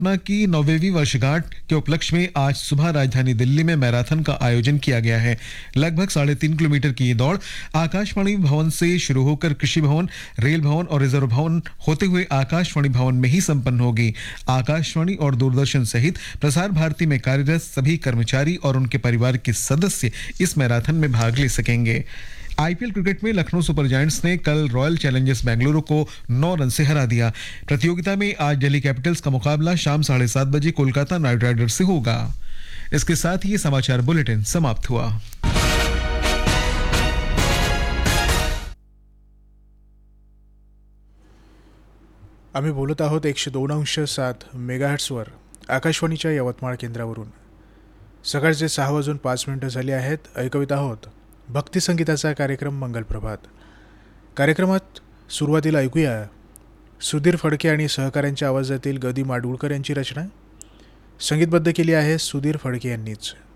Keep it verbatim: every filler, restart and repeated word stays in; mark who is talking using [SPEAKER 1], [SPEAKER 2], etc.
[SPEAKER 1] स्थापना की नौवीं वर्षगांठ के उपलक्ष्य में आज सुबह राजधानी दिल्ली में मैराथन का आयोजन किया गया है। लगभग साढ़े तीन किलोमीटर की ये दौड़ आकाशवाणी भवन से शुरू होकर कृषि भवन, रेल भवन और रिजर्व भवन होते हुए आकाशवाणी भवन में ही संपन्न होगी। आकाशवाणी और दूरदर्शन सहित प्रसार भारती में कार्यरत सभी कर्मचारी और उनके परिवार के सदस्य इस मैराथन में भाग ले सकेंगे। आईपीएल क्रिकेट में लखनऊ सुपर जायंट्स ने कल रॉयल चैलेंजर्स बेंगलुरु को नौ रन से हरा दिया। प्रतियोगिता में आज दिल्ली कैपिटल्स का मुकाबला शाम साढ़े सात बजे कोलकाता नाइट राइडर्स से होगा। इसके साथ ही ये समाचार बुलेटिन समाप्त हुआ।
[SPEAKER 2] आम्ही बोलत आहोत एकशे दोन अंश सात मेगाहर्ट्सवर आकाशवाणीच्या यवतमाळ केंद्रावरून। सकाळचे सहा वाजून पाच मिनिटं झाली आहेत। ऐकवित आहोत भक्तिसंगीताचा कार्यक्रम मंगल प्रभात। कार्यक्रमात सुरुवातीला ऐकूया सुधीर फडके आणि सहकाऱ्यांच्या आवाजातील गदी माडगुळकर यांची रचना, संगीतबद्ध केली आहे सुधीर फडके यांनीच।